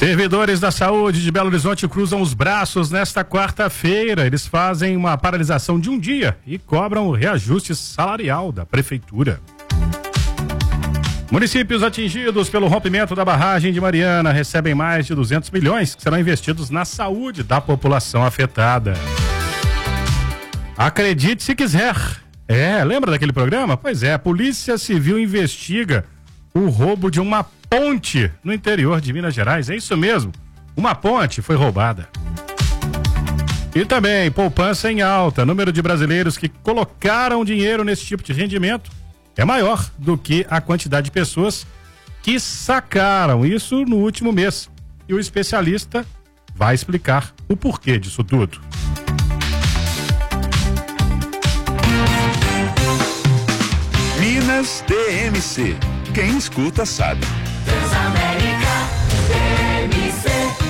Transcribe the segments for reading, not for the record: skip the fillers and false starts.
Servidores da saúde de Belo Horizonte cruzam os braços nesta quarta-feira. Eles fazem uma paralisação de um dia e cobram o reajuste salarial da prefeitura. Municípios atingidos pelo rompimento da barragem de Mariana recebem mais de 200 milhões que serão investidos na saúde da população afetada. Acredite se quiser. Lembra daquele programa? Pois é, a Polícia Civil investiga o roubo de uma ponte no interior de Minas Gerais. É isso mesmo, uma ponte foi roubada. E também, poupança em alta. Número de brasileiros que colocaram dinheiro nesse tipo de rendimento é maior do que a quantidade de pessoas que sacaram isso no último mês. E o especialista vai explicar o porquê disso tudo. Minas DMC. Quem escuta sabe. Transamérica DMC.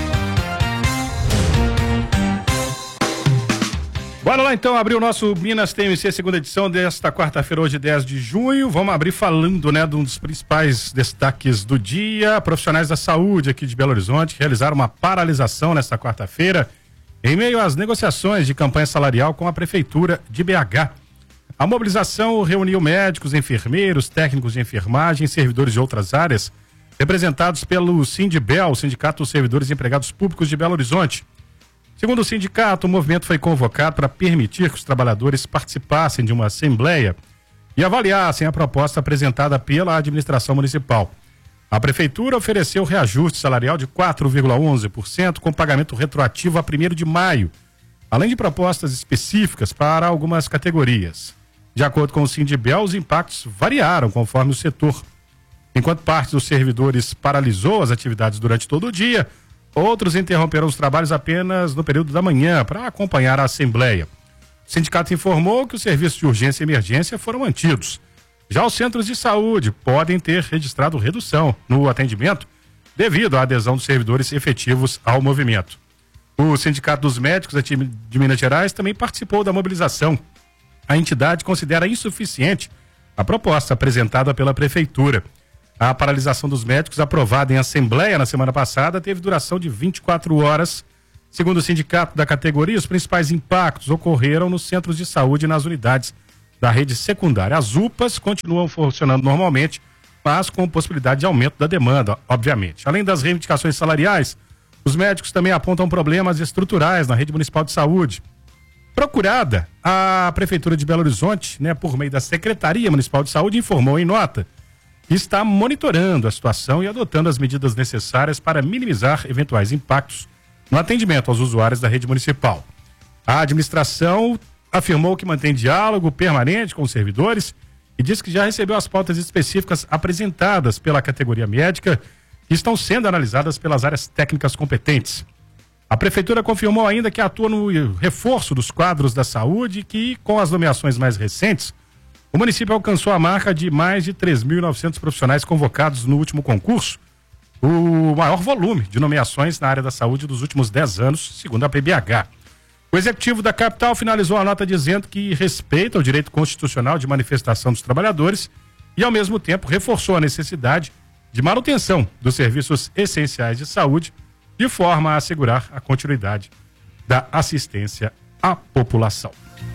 Bora lá então abrir o nosso Minas TMC segunda edição desta quarta-feira, hoje 10 de junho. Vamos abrir falando, de um dos principais destaques do dia. Profissionais da saúde aqui de Belo Horizonte realizaram uma paralisação nesta quarta-feira em meio às negociações de campanha salarial com a prefeitura de BH. A mobilização reuniu médicos, enfermeiros, técnicos de enfermagem, servidores de outras áreas, representados pelo Sindibel, Sindicato dos Servidores e Empregados Públicos de Belo Horizonte. Segundo o sindicato, o movimento foi convocado para permitir que os trabalhadores participassem de uma assembleia e avaliassem a proposta apresentada pela administração municipal. A prefeitura ofereceu reajuste salarial de 4,11% com pagamento retroativo a 1º de maio, além de propostas específicas para algumas categorias. De acordo com o Sindibel, os impactos variaram conforme o setor. Enquanto parte dos servidores paralisou as atividades durante todo o dia, outros interromperam os trabalhos apenas no período da manhã para acompanhar a assembleia. O sindicato informou que os serviços de urgência e emergência foram mantidos. Já os centros de saúde podem ter registrado redução no atendimento devido à adesão dos servidores efetivos ao movimento. O Sindicato dos Médicos de Minas Gerais também participou da mobilização. A entidade considera insuficiente a proposta apresentada pela prefeitura. A paralisação dos médicos, aprovada em assembleia na semana passada, teve duração de 24 horas. Segundo o sindicato da categoria, os principais impactos ocorreram nos centros de saúde e nas unidades da rede secundária. As UPAs continuam funcionando normalmente, mas com possibilidade de aumento da demanda, obviamente. Além das reivindicações salariais, os médicos também apontam problemas estruturais na rede municipal de saúde. Procurada, a Prefeitura de Belo Horizonte, por meio da Secretaria Municipal de Saúde, informou em nota que está monitorando a situação e adotando as medidas necessárias para minimizar eventuais impactos no atendimento aos usuários da rede municipal. A administração afirmou que mantém diálogo permanente com os servidores e disse que já recebeu as pautas específicas apresentadas pela categoria médica que estão sendo analisadas pelas áreas técnicas competentes. A Prefeitura confirmou ainda que atua no reforço dos quadros da saúde e que, com as nomeações mais recentes, o município alcançou a marca de mais de 3.900 profissionais convocados no último concurso, o maior volume de nomeações na área da saúde dos últimos 10 anos, segundo a PBH. O executivo da capital finalizou a nota dizendo que respeita o direito constitucional de manifestação dos trabalhadores e, ao mesmo tempo, reforçou a necessidade de manutenção dos serviços essenciais de saúde, de forma a assegurar a continuidade da assistência à população.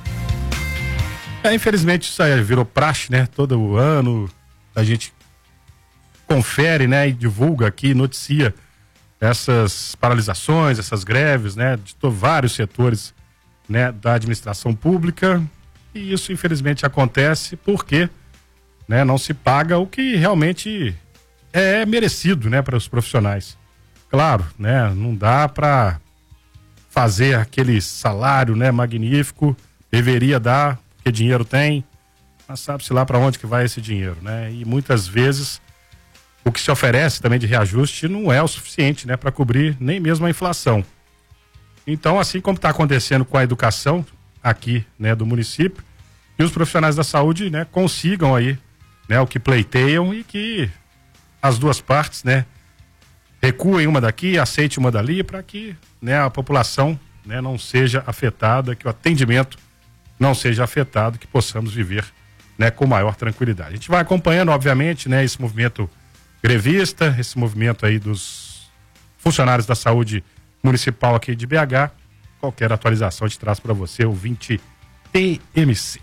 Infelizmente isso aí virou praxe, todo ano a gente confere, e divulga aqui, noticia essas paralisações, essas greves, de vários setores, da administração pública, e isso infelizmente acontece porque, não se paga o que realmente é merecido, para os profissionais. Claro, não dá para fazer aquele salário, magnífico, deveria dar, porque dinheiro tem, mas sabe-se lá para onde que vai esse dinheiro, E muitas vezes o que se oferece também de reajuste não é o suficiente, para cobrir nem mesmo a inflação. Então, assim como está acontecendo com a educação aqui, do município, que os profissionais da saúde, consigam aí, o que pleiteiam e que as duas partes, recuem uma daqui, aceite uma dali, para que a população não seja afetada, que o atendimento não seja afetado, que possamos viver com maior tranquilidade. A gente vai acompanhando, obviamente, esse movimento grevista, esse movimento aí dos funcionários da saúde municipal aqui de BH. Qualquer atualização a gente traz para você, ouvinte TMC.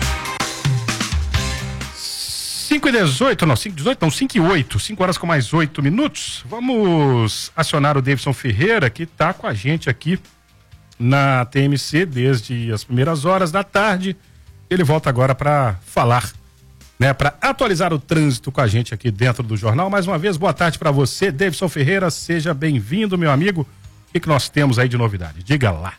5h18, não, 5h18, não, 5h08, 5 horas com mais 8 minutos. Vamos acionar o Davidson Ferreira, que está com a gente aqui na TMC desde as primeiras horas da tarde. Ele volta agora para falar, né, para atualizar o trânsito com a gente aqui dentro do jornal. Mais uma vez, boa tarde para você, Davidson Ferreira, seja bem-vindo, meu amigo. O que nós temos aí de novidade? Diga lá.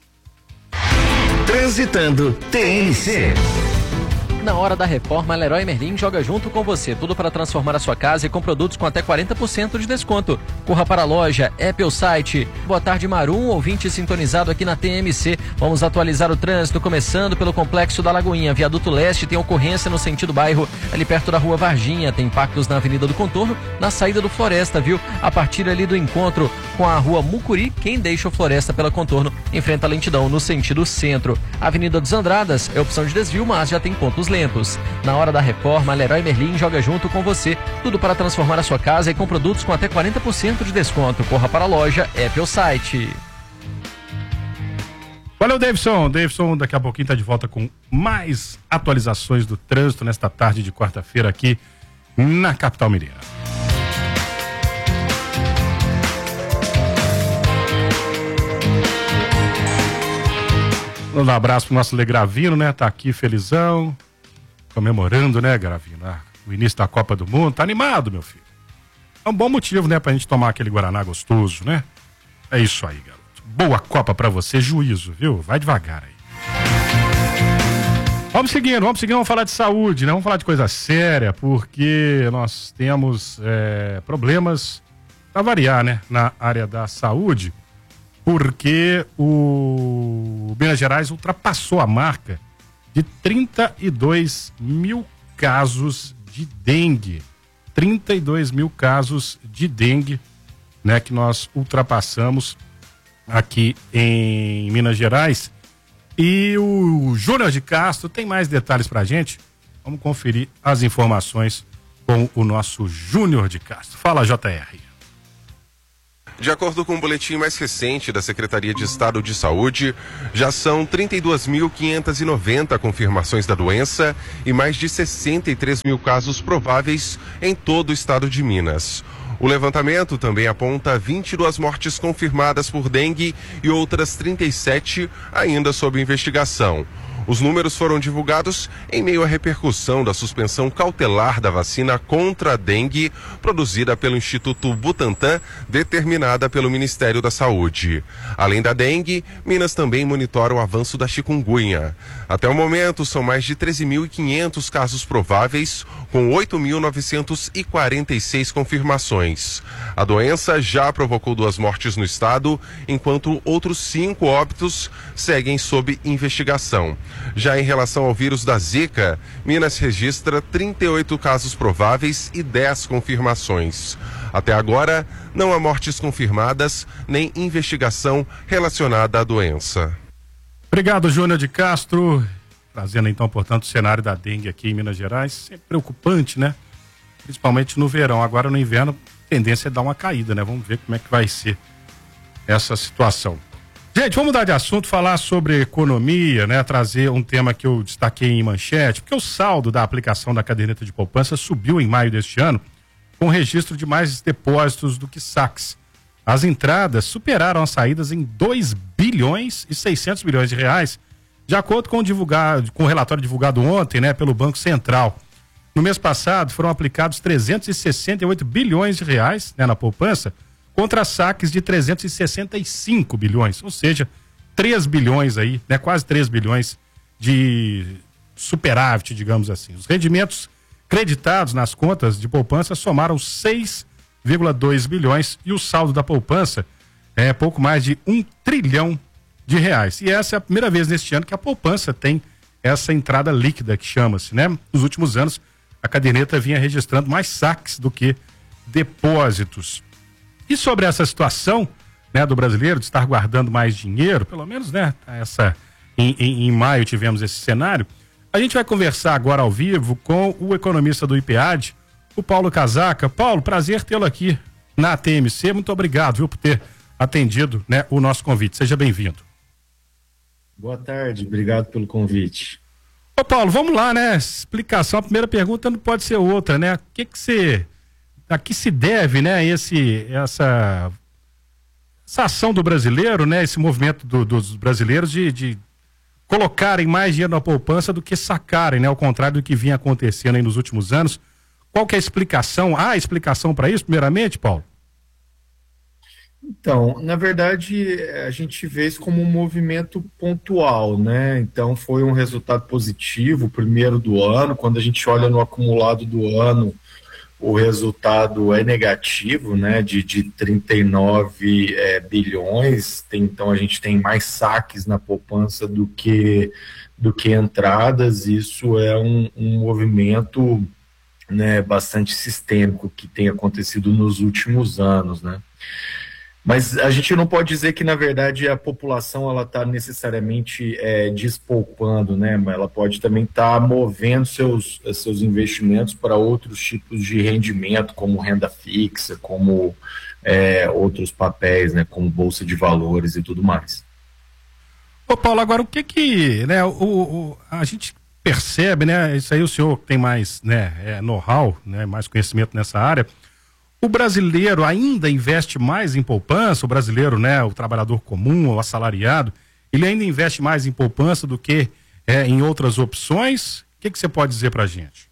Transitando TMC. Na hora da reforma, a Leroy Merlin joga junto com você. Tudo para transformar a sua casa e com produtos com até 40% de desconto. Corra para a loja, app ou site. Boa tarde, Marum, ouvinte sintonizado aqui na TMC. Vamos atualizar o trânsito, começando pelo Complexo da Lagoinha. Viaduto Leste tem ocorrência no sentido bairro, ali perto da Rua Varginha. Tem impactos na Avenida do Contorno, na saída do Floresta, viu? A partir ali do encontro com a Rua Mucuri, quem deixa o Floresta pela Contorno enfrenta a lentidão no sentido centro. Avenida dos Andradas é opção de desvio, mas já tem pontos lentos. Na hora da reforma, a Leroy Merlin joga junto com você. Tudo para transformar a sua casa e com produtos com até 40% de desconto. Corra para a loja, app ou site. Valeu, Davidson. Davidson daqui a pouquinho está de volta com mais atualizações do trânsito nesta tarde de quarta-feira aqui na capital mineira. Um abraço pro nosso Legravino, né? Tá aqui felizão, comemorando, né, Gravino? O início da Copa do Mundo. Tá animado, meu filho. É um bom motivo, né, pra gente tomar aquele Guaraná gostoso, né? É isso aí, garoto. Boa Copa pra você, juízo, viu? Vai devagar aí. Vamos seguindo, vamos falar de saúde, né? Vamos falar de coisa séria, porque nós temos problemas pra variar, né? Na área da saúde, porque o Minas Gerais ultrapassou a marca de 32 mil casos de dengue. 32 mil casos de dengue, né, que nós ultrapassamos aqui em Minas Gerais. E o Júnior de Castro tem mais detalhes pra gente. Vamos conferir as informações com o nosso Júnior de Castro. Fala, JR. De acordo com o boletim mais recente da Secretaria de Estado de Saúde, já são 32.590 confirmações da doença e mais de 63 mil casos prováveis em todo o estado de Minas. O levantamento também aponta 22 mortes confirmadas por dengue e outras 37 ainda sob investigação. Os números foram divulgados em meio à repercussão da suspensão cautelar da vacina contra a dengue produzida pelo Instituto Butantan, determinada pelo Ministério da Saúde. Além da dengue, Minas também monitora o avanço da chikungunya. Até o momento, são mais de 13.500 casos prováveis, com 8.946 confirmações. A doença já provocou 2 mortes no estado, enquanto outros 5 óbitos seguem sob investigação. Já em relação ao vírus da Zika, Minas registra 38 casos prováveis e 10 confirmações. Até agora, não há mortes confirmadas nem investigação relacionada à doença. Obrigado, Júnior de Castro. Trazendo então, portanto, o cenário da dengue aqui em Minas Gerais. Sempre preocupante, né? Principalmente no verão. Agora no inverno, a tendência é dar uma caída, né? Vamos ver como é que vai ser essa situação. Gente, vamos mudar de assunto, falar sobre economia, né? Trazer um tema que eu destaquei em manchete, porque o saldo da aplicação da caderneta de poupança subiu em maio deste ano, com registro de mais depósitos do que saques. As entradas superaram as saídas em 2 bilhões e 600 milhões de reais, de acordo com o relatório divulgado ontem, né, pelo Banco Central. No mês passado, foram aplicados 368 bilhões de reais, né, na poupança, contra saques de 365 bilhões, ou seja, 3 bilhões aí, né, quase 3 bilhões de superávit, digamos assim. Os rendimentos creditados nas contas de poupança somaram 6,2 bilhões e o saldo da poupança é pouco mais de 1 trilhão de reais. E essa é a primeira vez neste ano que a poupança tem essa entrada líquida, que chama-se, né? Nos últimos anos, a caderneta vinha registrando mais saques do que depósitos. E sobre essa situação, né, do brasileiro de estar guardando mais dinheiro, pelo menos, né, em maio tivemos esse cenário, a gente vai conversar agora ao vivo com o economista do IPEAD, o Paulo Casaca. Paulo, prazer tê-lo aqui na TMC. Muito obrigado, viu, por ter atendido, né, o nosso convite. Seja bem-vindo. Boa tarde, obrigado pelo convite. Ô Paulo, vamos lá, né? Explicação, a primeira pergunta não pode ser outra, né? A que se deve, né, essa ação do brasileiro, né? Esse movimento dos brasileiros de colocarem mais dinheiro na poupança do que sacarem, né? Ao contrário do que vinha acontecendo aí nos últimos anos. Qual que é a explicação? Há explicação para isso, primeiramente, Paulo? Então, na verdade, a gente vê isso como um movimento pontual, né? Então, foi um resultado positivo, primeiro do ano. Quando a gente olha no acumulado do ano, o resultado é negativo, né? De 39 bilhões. Então, a gente tem mais saques na poupança do que entradas. Isso é um movimento, né, bastante sistêmico que tem acontecido nos últimos anos, né? Mas a gente não pode dizer que, na verdade, a população ela está necessariamente despoupando, né? Mas ela pode também estar movendo seus investimentos para outros tipos de rendimento, como renda fixa, como outros papéis, né? Como bolsa de valores e tudo mais. Ô Paulo, agora o que né, a gente percebe, né? Isso aí o senhor tem mais, né, know-how, né, mais conhecimento nessa área. O brasileiro ainda investe mais em poupança, o brasileiro, né, o trabalhador comum, o assalariado, ele ainda investe mais em poupança do que em outras opções? O que você pode dizer para a gente?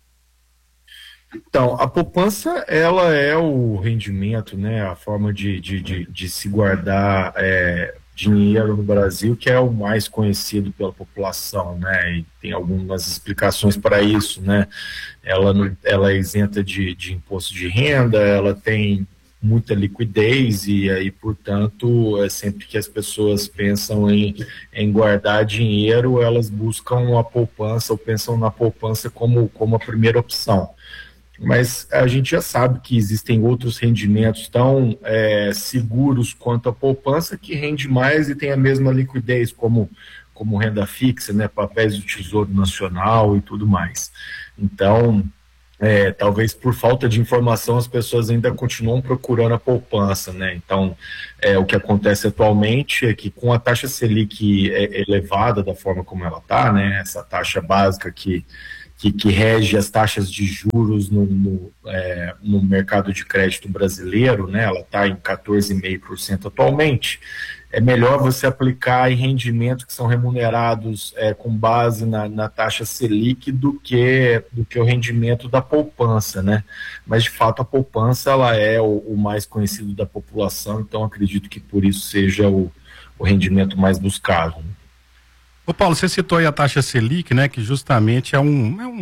Então, a poupança, ela é o rendimento, né, a forma de se guardar dinheiro no Brasil, que é o mais conhecido pela população, né, e tem algumas explicações para isso, né. Ela é isenta de imposto de renda, ela tem muita liquidez e aí, portanto, sempre que as pessoas pensam em guardar dinheiro, elas buscam a poupança ou pensam na poupança como a primeira opção. Mas a gente já sabe que existem outros rendimentos tão seguros quanto a poupança, que rende mais e tem a mesma liquidez, como renda fixa, né, papéis do Tesouro Nacional e tudo mais. Então, talvez por falta de informação as pessoas ainda continuam procurando a poupança, né? Então, o que acontece atualmente é que com a taxa Selic elevada da forma como ela está, né, essa taxa básica que rege as taxas de juros no mercado de crédito brasileiro, né, ela está em 14,5% atualmente. É melhor você aplicar em rendimentos que são remunerados com base na taxa Selic do que o rendimento da poupança, né? Mas, de fato, a poupança ela é o mais conhecido da população, então acredito que por isso seja o rendimento mais buscado. Ô Paulo, você citou aí a taxa Selic, né, que justamente é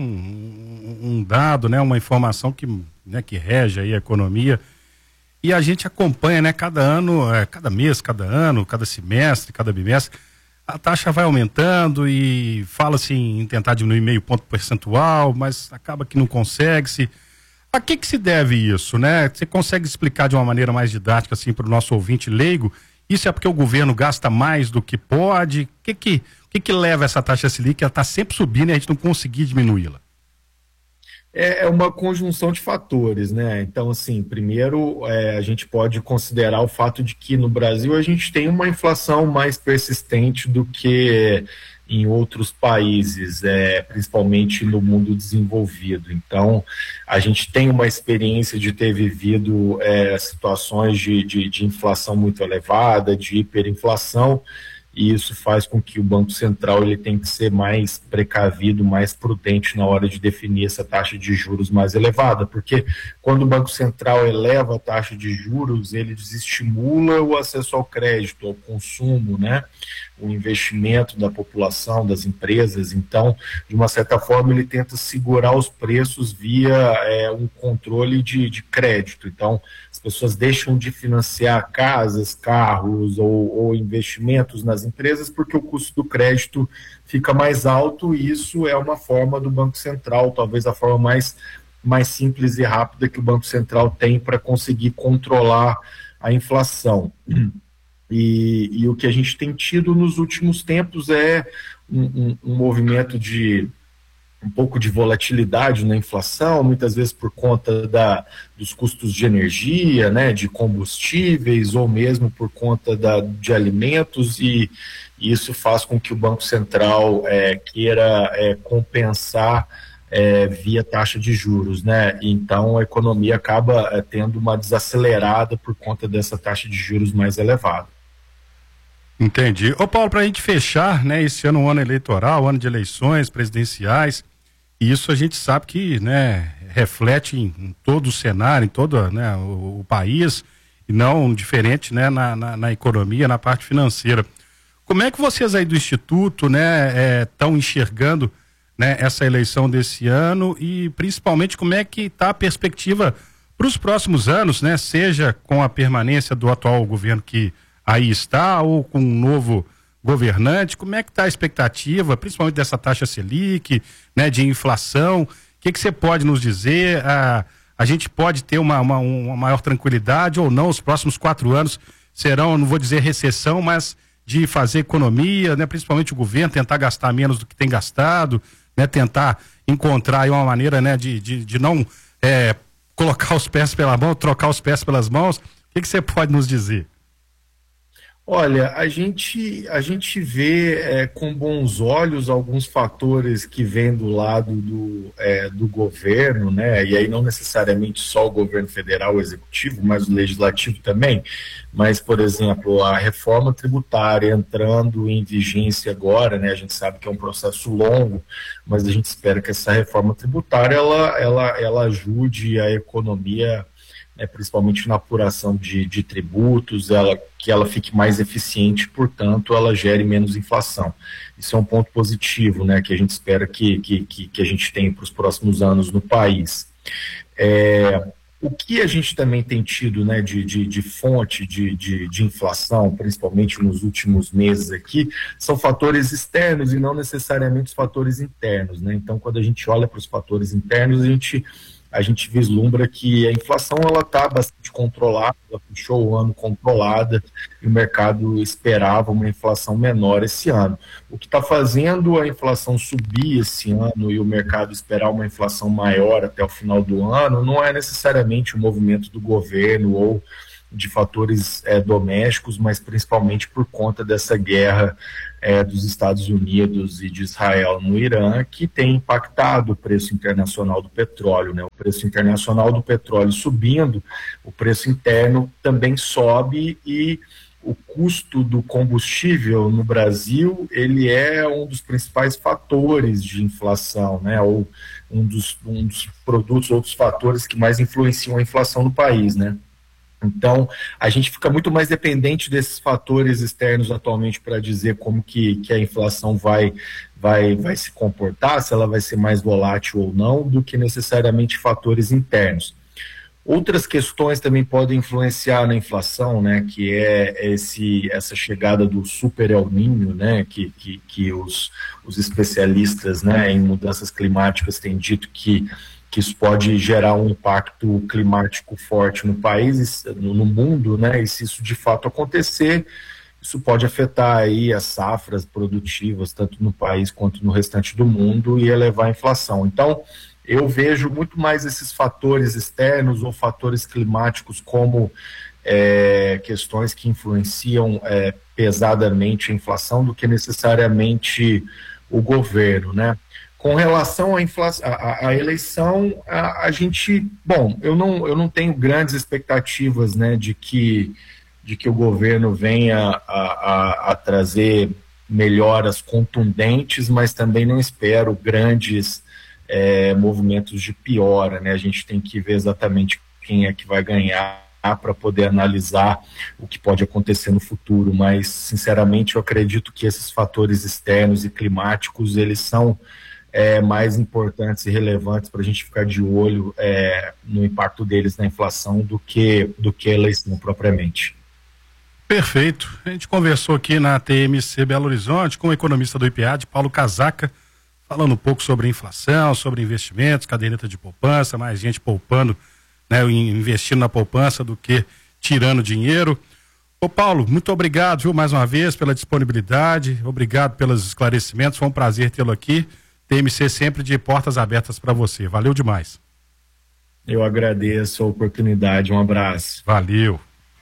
um dado, né, uma informação que rege aí a economia, e a gente acompanha, né, cada ano, cada mês, cada ano, cada semestre, cada bimestre, a taxa vai aumentando e fala-se em tentar diminuir meio ponto percentual, mas acaba que não consegue-se. A que se deve isso, né? Você consegue explicar de uma maneira mais didática, assim, para o nosso ouvinte leigo? Isso é porque o governo gasta mais do que pode? O que leva essa taxa Selic a estar sempre subindo e a gente não conseguir diminuí-la? É uma conjunção de fatores, né? Então, assim, primeiro a gente pode considerar o fato de que no Brasil a gente tem uma inflação mais persistente do que em outros países, principalmente no mundo desenvolvido. Então, a gente tem uma experiência de ter vivido situações de inflação muito elevada, de hiperinflação, e isso faz com que o Banco Central ele tem que ser mais precavido, mais prudente na hora de definir essa taxa de juros mais elevada, porque quando o Banco Central eleva a taxa de juros, ele desestimula o acesso ao crédito, ao consumo, né? O investimento da população, das empresas. Então, de uma certa forma, ele tenta segurar os preços via um controle de crédito. Então, as pessoas deixam de financiar casas, carros ou investimentos nas empresas porque o custo do crédito fica mais alto, e isso é uma forma do Banco Central, talvez a forma mais simples e rápida que o Banco Central tem para conseguir controlar a inflação. E o que a gente tem tido nos últimos tempos é um movimento de um pouco de volatilidade na inflação, muitas vezes por conta dos custos de energia, né, de combustíveis, ou mesmo por conta de alimentos, e isso faz com que o Banco Central queira compensar via taxa de juros, né? Então a economia acaba tendo uma desacelerada por conta dessa taxa de juros mais elevada. Entendi. Ô Paulo, para a gente fechar, né, esse ano é um ano eleitoral, ano de eleições presidenciais, e isso a gente sabe que, né, reflete em todo o cenário, em todo, né, o país, e não diferente, né, na economia, na parte financeira. Como é que vocês aí do Instituto, né, estão enxergando, né, essa eleição desse ano, e principalmente como é que está a perspectiva para os próximos anos, né, seja com a permanência do atual governo que aí está, ou com um novo governante? Como é que está a expectativa, principalmente dessa taxa Selic, né, de inflação? O que você pode nos dizer? A gente pode ter uma maior tranquilidade ou não? Os próximos 4 anos serão, não vou dizer recessão, mas de fazer economia, né, principalmente o governo tentar gastar menos do que tem gastado, né, tentar encontrar aí uma maneira, né, de não colocar os pés pela mão, trocar os pés pelas mãos. O que você pode nos dizer? Olha, a gente vê com bons olhos alguns fatores que vêm do lado do governo, né? E aí não necessariamente só o governo federal, o executivo, mas o legislativo também. Mas, por exemplo, a reforma tributária entrando em vigência agora, né? A gente sabe que é um processo longo, mas a gente espera que essa reforma tributária ela ajude a economia, principalmente na apuração de tributos, que ela fique mais eficiente, portanto, ela gere menos inflação. Isso é um ponto positivo, né, que a gente espera que a gente tenha para os próximos anos no país. O que a gente também tem tido, né, de fonte de inflação, principalmente nos últimos meses aqui, são fatores externos e não necessariamente os fatores internos, né? Então, quando a gente olha para os fatores internos, a gente vislumbra que a inflação ela está bastante controlada, ela fechou o ano controlada e o mercado esperava uma inflação menor esse ano. O que está fazendo a inflação subir esse ano e o mercado esperar uma inflação maior até o final do ano não é necessariamente o movimento do governo ou de fatores domésticos, mas principalmente por conta dessa guerra dos Estados Unidos e de Israel no Irã, que tem impactado o preço internacional do petróleo, né? O preço internacional do petróleo subindo, o preço interno também sobe, e o custo do combustível no Brasil, ele é um dos principais fatores de inflação, né? Ou um dos produtos, outros fatores que mais influenciam a inflação no país, né? Então, a gente fica muito mais dependente desses fatores externos atualmente para dizer como que a inflação vai se comportar, se ela vai ser mais volátil ou não, do que necessariamente fatores internos. Outras questões também podem influenciar na inflação, né, que é essa chegada do super El Niño, né, que os especialistas, né, em mudanças climáticas têm dito que isso pode gerar um impacto climático forte no país, no mundo, né? E se isso de fato acontecer, isso pode afetar aí as safras produtivas, tanto no país quanto no restante do mundo, e elevar a inflação. Então, eu vejo muito mais esses fatores externos ou fatores climáticos como questões que influenciam pesadamente a inflação do que necessariamente o governo, né? Com relação à eleição, a gente, eu não tenho grandes expectativas, né, de que o governo venha a trazer melhoras contundentes, mas também não espero grandes movimentos de piora, né? A gente tem que ver exatamente quem é que vai ganhar para poder analisar o que pode acontecer no futuro, mas sinceramente eu acredito que esses fatores externos e climáticos, eles são mais importantes e relevantes para a gente ficar de olho no impacto deles na inflação do que a eleição propriamente. Perfeito. A gente conversou aqui na TMC Belo Horizonte com o economista do IPA, Paulo Casaca, falando um pouco sobre inflação, sobre investimentos, caderneta de poupança, mais gente poupando, né, investindo na poupança do que tirando dinheiro. Ô Paulo, muito obrigado, viu, mais uma vez pela disponibilidade, obrigado pelos esclarecimentos, foi um prazer tê-lo aqui. TMC sempre de portas abertas para você. Valeu demais. Eu agradeço a oportunidade. Um abraço. Valeu.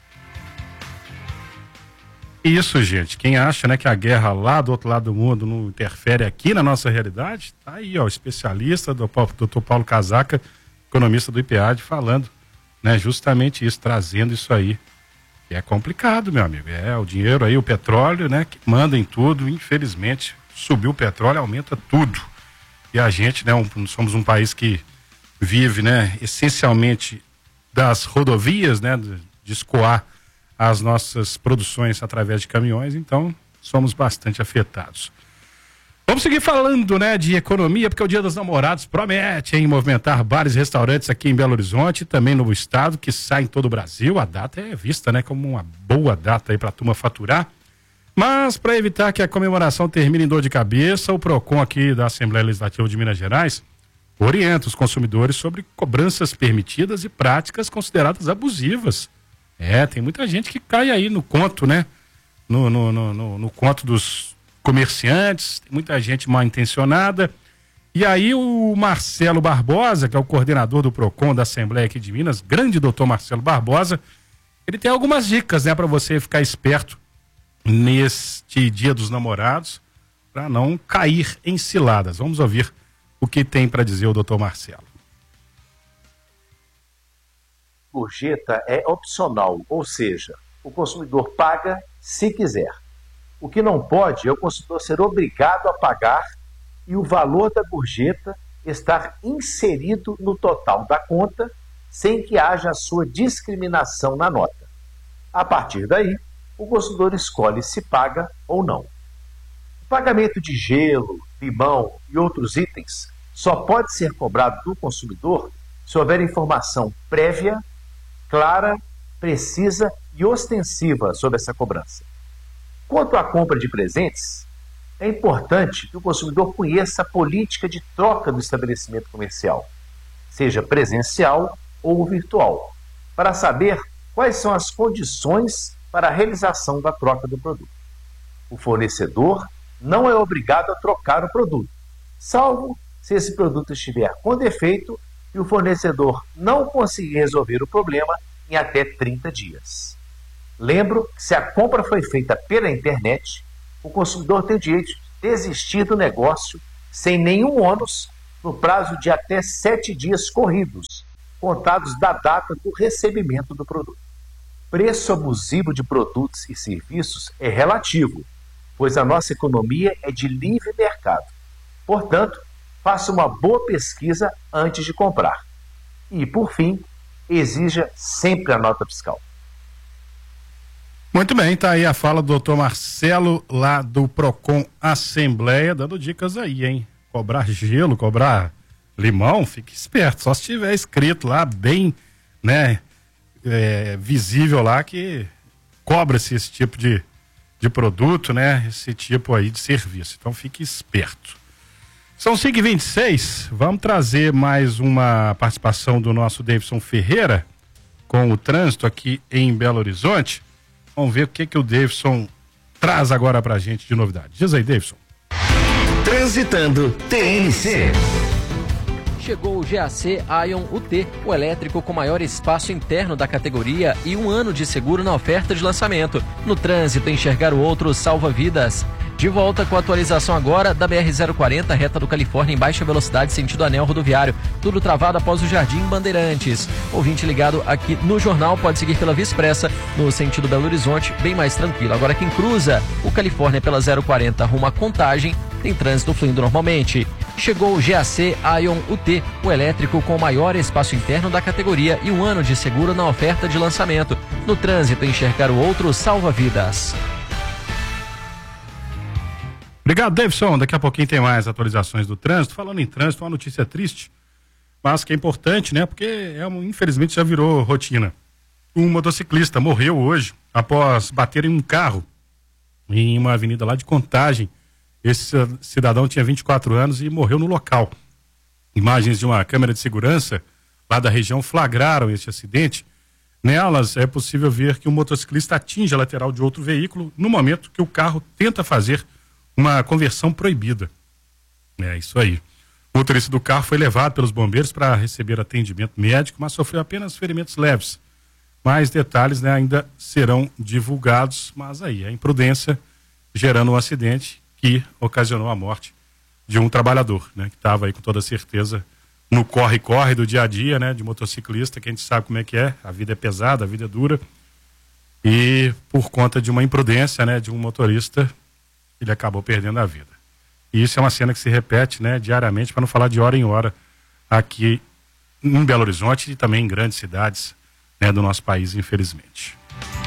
Isso, gente. Quem acha, né, que a guerra lá do outro lado do mundo não interfere aqui na nossa realidade, tá aí, ó, o especialista do Dr. Paulo Casaca, economista do IPEAD, falando, né, justamente isso, trazendo isso aí. E é complicado, meu amigo. É o dinheiro aí, o petróleo, né, que manda em tudo. Infelizmente, subiu o petróleo, aumenta tudo. E a gente, né, somos um país que vive, né, essencialmente das rodovias, né, de escoar as nossas produções através de caminhões, então somos bastante afetados. Vamos seguir falando, né, de economia, porque o Dia dos Namorados promete, hein, movimentar bares e restaurantes aqui em Belo Horizonte e também no estado, que sai em todo o Brasil. A data é vista, né, como uma boa data aí para a turma faturar. Mas para evitar que a comemoração termine em dor de cabeça, o PROCON aqui da Assembleia Legislativa de Minas Gerais orienta os consumidores sobre cobranças permitidas e práticas consideradas abusivas. Tem muita gente que cai aí no conto, né? No conto dos comerciantes, tem muita gente mal intencionada. E aí o Marcelo Barbosa, que é o coordenador do PROCON da Assembleia aqui de Minas, grande doutor Marcelo Barbosa, ele tem algumas dicas, né, para você ficar esperto neste Dia dos Namorados, para não cair em ciladas. Vamos ouvir o que tem para dizer o doutor Marcelo. Gorjeta é opcional, ou seja, o consumidor paga se quiser. O que não pode é o consumidor ser obrigado a pagar e o valor da gorjeta estar inserido no total da conta sem que haja a sua discriminação na nota. A partir daí, o consumidor escolhe se paga ou não. O pagamento de gelo, limão e outros itens só pode ser cobrado do consumidor se houver informação prévia, clara, precisa e ostensiva sobre essa cobrança. Quanto à compra de presentes, é importante que o consumidor conheça a política de troca do estabelecimento comercial, seja presencial ou virtual, para saber quais são as condições para a realização da troca do produto. O fornecedor não é obrigado a trocar o produto, salvo se esse produto estiver com defeito e o fornecedor não conseguir resolver o problema em até 30 dias. Lembro que se a compra foi feita pela internet, o consumidor tem o direito de desistir do negócio sem nenhum ônus no prazo de até 7 dias corridos, contados da data do recebimento do produto. Preço abusivo de produtos e serviços é relativo, pois a nossa economia é de livre mercado. Portanto, faça uma boa pesquisa antes de comprar. E, por fim, exija sempre a nota fiscal. Muito bem, tá aí a fala do doutor Marcelo, lá do PROCON Assembleia, dando dicas aí, hein? Cobrar gelo, cobrar limão, fique esperto, só se tiver escrito lá, bem, né, visível lá, que cobra-se esse tipo de produto, né, esse tipo aí de serviço. Então fique esperto. São 5h26, vamos trazer mais uma participação do nosso Davidson Ferreira com o trânsito aqui em Belo Horizonte. Vamos ver o que o Davidson traz agora pra gente de novidade. Diz aí, Davidson. Transitando TNC. Chegou o GAC Ion UT, o elétrico com maior espaço interno da categoria e 1 ano de seguro na oferta de lançamento. No trânsito, enxergar o outro salva vidas. De volta com a atualização agora da BR-040, reta do Califórnia em baixa velocidade, sentido anel rodoviário. Tudo travado após o Jardim Bandeirantes. Ouvinte ligado aqui no jornal pode seguir pela Via Expressa, no sentido Belo Horizonte, bem mais tranquilo. Agora quem cruza o Califórnia pela 040 rumo à Contagem, tem trânsito fluindo normalmente. Chegou o GAC Ion UT, o elétrico com o maior espaço interno da categoria e 1 ano de seguro na oferta de lançamento. No trânsito, enxergar o outro salva vidas. Obrigado, Davidson. Daqui a pouquinho tem mais atualizações do trânsito. Falando em trânsito, uma notícia triste, mas que é importante, né? Porque infelizmente já virou rotina. Um motociclista morreu hoje após bater em um carro em uma avenida lá de Contagem. Esse cidadão tinha 24 anos e morreu no local. Imagens de uma câmera de segurança lá da região flagraram esse acidente. Nelas é possível ver que o motociclista atinge a lateral de outro veículo no momento que o carro tenta fazer uma conversão proibida. É isso aí. O motorista do carro foi levado pelos bombeiros para receber atendimento médico, mas sofreu apenas ferimentos leves. Mais detalhes, né, ainda serão divulgados, mas aí a imprudência gerando um acidente que ocasionou a morte de um trabalhador, né, que estava aí com toda certeza no corre-corre do dia a dia, né, de motociclista, que a gente sabe como é que é, a vida é pesada, a vida é dura, e por conta de uma imprudência, né, de um motorista, ele acabou perdendo a vida. E isso é uma cena que se repete, né, diariamente, para não falar de hora em hora, aqui em Belo Horizonte e também em grandes cidades, né, do nosso país, infelizmente.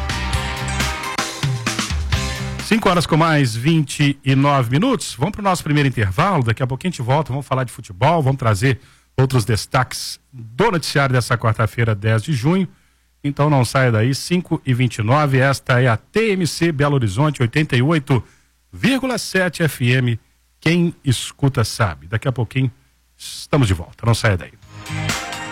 5 horas com mais 29 minutos. Vamos para o nosso primeiro intervalo. Daqui a pouquinho a gente volta. Vamos falar de futebol. Vamos trazer outros destaques do noticiário dessa quarta-feira, 10 de junho. Então não saia daí. 5h29. Esta é a TMC Belo Horizonte 88,7 FM. Quem escuta sabe. Daqui a pouquinho estamos de volta. Não saia daí.